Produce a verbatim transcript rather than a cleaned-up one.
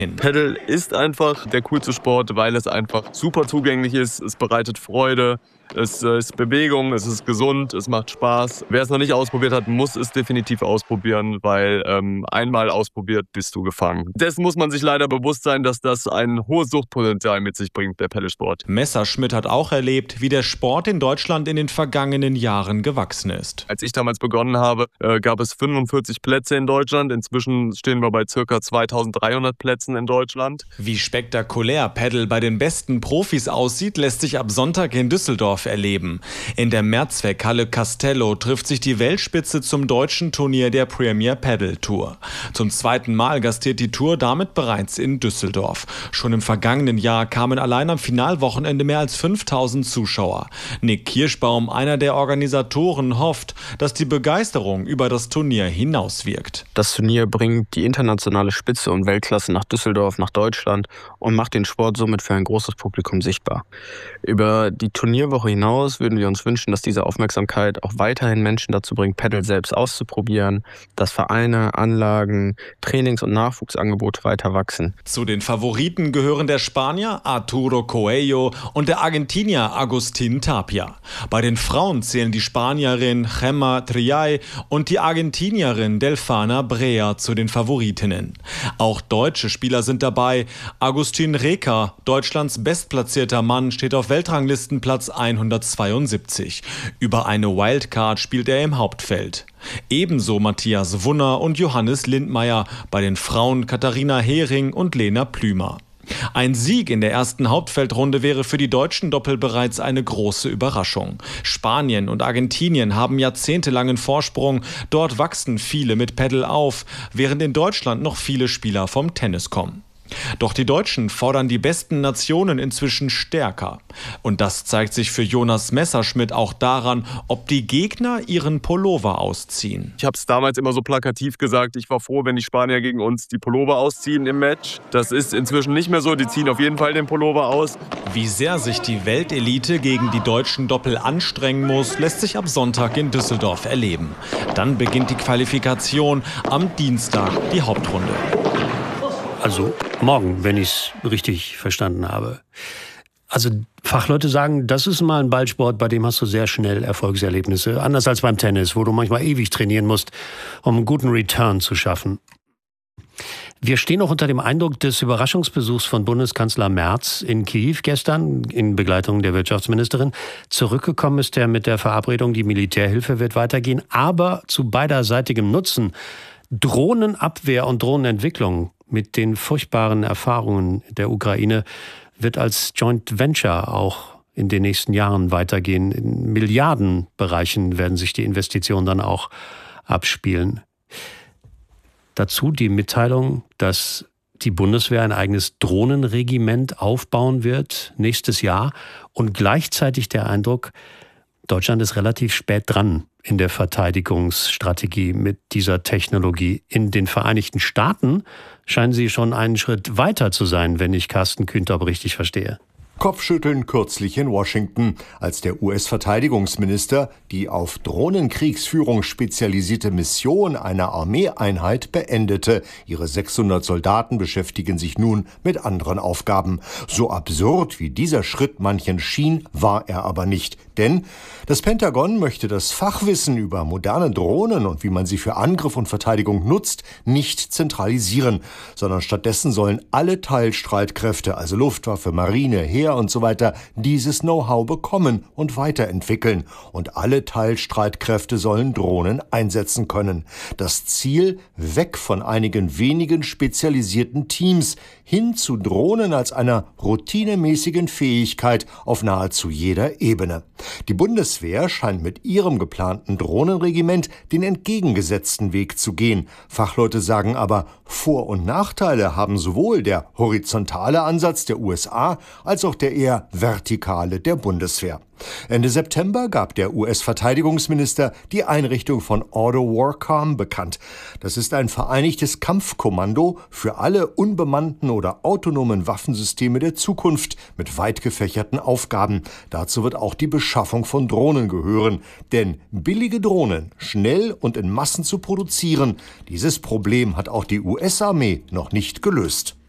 Paddle ist einfach der coolste Sport, weil es einfach super zugänglich ist. Es bereitet Freude, es ist Bewegung, es ist gesund, es macht Spaß. Wer es noch nicht ausprobiert hat, muss es definitiv ausprobieren, weil ähm, einmal ausprobiert, bist du gefangen. Dessen muss man sich leider bewusst sein, dass das ein hohes Suchtpotenzial mit sich bringt, der Paddlesport. Messerschmidt hat auch erlebt, wie der Sport in Deutschland in den vergangenen Jahren gewachsen ist. Als ich damals begonnen habe, äh, gab es fünfundvierzig Plätze in Deutschland. Inzwischen stehen wir bei ca. zweitausenddreihundert Plätzen in Deutschland. Wie spektakulär Paddle bei den besten Profis aussieht, lässt sich ab Sonntag in Düsseldorf erleben. In der Mehrzweckhalle Castello trifft sich die Weltspitze zum deutschen Turnier der Premier Paddle Tour. Zum zweiten Mal gastiert die Tour damit bereits in Düsseldorf. Schon im vergangenen Jahr kamen allein am Finalwochenende mehr als fünftausend Zuschauer. Nick Kirschbaum, einer der Organisatoren, hofft, dass die Begeisterung über das Turnier hinauswirkt. Das Turnier bringt die internationale Spitze und Weltklasse nach Düsseldorf, nach Deutschland und macht den Sport somit für ein großes Publikum sichtbar. Über die Turnierwoche hinaus würden wir uns wünschen, dass diese Aufmerksamkeit auch weiterhin Menschen dazu bringt, Paddle selbst auszuprobieren, dass Vereine, Anlagen, Trainings- und Nachwuchsangebote weiter wachsen. Zu den Favoriten gehören der Spanier Arturo Coello und der Argentinier Agustín Tapia. Bei den Frauen zählen die Spanierin Gemma Triay und die Argentinierin Delfana Brea zu den Favoritinnen. Auch deutsche Spieler sind dabei. Agustín Reker, Deutschlands bestplatzierter Mann, steht auf Weltranglistenplatz hundertzweiundsiebzig. Über eine Wildcard spielt er im Hauptfeld. Ebenso Matthias Wunner und Johannes Lindmeier, bei den Frauen Katharina Hering und Lena Plümer. Ein Sieg in der ersten Hauptfeldrunde wäre für die deutschen Doppel bereits eine große Überraschung. Spanien und Argentinien haben jahrzehntelangen Vorsprung. Dort wachsen viele mit Paddle auf, während in Deutschland noch viele Spieler vom Tennis kommen. Doch die Deutschen fordern die besten Nationen inzwischen stärker. Und das zeigt sich für Jonas Messerschmidt auch daran, ob die Gegner ihren Pullover ausziehen. Ich habe es damals immer so plakativ gesagt, ich war froh, wenn die Spanier gegen uns die Pullover ausziehen im Match. Das ist inzwischen nicht mehr so, die ziehen auf jeden Fall den Pullover aus. Wie sehr sich die Weltelite gegen die deutschen Doppel anstrengen muss, lässt sich ab Sonntag in Düsseldorf erleben. Dann beginnt die Qualifikation, am Dienstag die Hauptrunde. Also morgen, wenn ich es richtig verstanden habe. Also Fachleute sagen, das ist mal ein Ballsport, bei dem hast du sehr schnell Erfolgserlebnisse. Anders als beim Tennis, wo du manchmal ewig trainieren musst, um einen guten Return zu schaffen. Wir stehen noch unter dem Eindruck des Überraschungsbesuchs von Bundeskanzler Merz in Kiew gestern in Begleitung der Wirtschaftsministerin. Zurückgekommen ist er mit der Verabredung, die Militärhilfe wird weitergehen, aber zu beiderseitigem Nutzen. Drohnenabwehr und Drohnenentwicklung mit den furchtbaren Erfahrungen der Ukraine wird als Joint Venture auch in den nächsten Jahren weitergehen. In Milliardenbereichen werden sich die Investitionen dann auch abspielen. Dazu die Mitteilung, dass die Bundeswehr ein eigenes Drohnenregiment aufbauen wird nächstes Jahr und gleichzeitig der Eindruck, Deutschland ist relativ spät dran in der Verteidigungsstrategie mit dieser Technologie. In den Vereinigten Staaten scheinen sie schon einen Schritt weiter zu sein, wenn ich Carsten Kühntaub richtig verstehe. Kopfschütteln kürzlich in Washington, als der U S-Verteidigungsminister die auf Drohnenkriegsführung spezialisierte Mission einer Armeeeinheit beendete. Ihre sechshundert Soldaten beschäftigen sich nun mit anderen Aufgaben. So absurd wie dieser Schritt manchen schien, war er aber nicht. Denn das Pentagon möchte das Fachwissen über moderne Drohnen und wie man sie für Angriff und Verteidigung nutzt, nicht zentralisieren, sondern stattdessen sollen alle Teilstreitkräfte, also Luftwaffe, Marine, Heer und so weiter, dieses Know-how bekommen und weiterentwickeln. Und alle Teilstreitkräfte sollen Drohnen einsetzen können. Das Ziel: weg von einigen wenigen spezialisierten Teams hin zu Drohnen als einer routinemäßigen Fähigkeit auf nahezu jeder Ebene. Die Bundeswehr scheint mit ihrem geplanten Drohnenregiment den entgegengesetzten Weg zu gehen. Fachleute sagen aber, Vor- und Nachteile haben sowohl der horizontale Ansatz der U S A als auch der eher vertikale der Bundeswehr. Ende September gab der U S-Verteidigungsminister die Einrichtung von AUTOWARCOM bekannt. Das ist ein vereinigtes Kampfkommando für alle unbemannten oder autonomen Waffensysteme der Zukunft mit weit gefächerten Aufgaben. Dazu wird auch die Beschaffung von Drohnen gehören. Denn billige Drohnen schnell und in Massen zu produzieren, dieses Problem hat auch die U S-Armee noch nicht gelöst.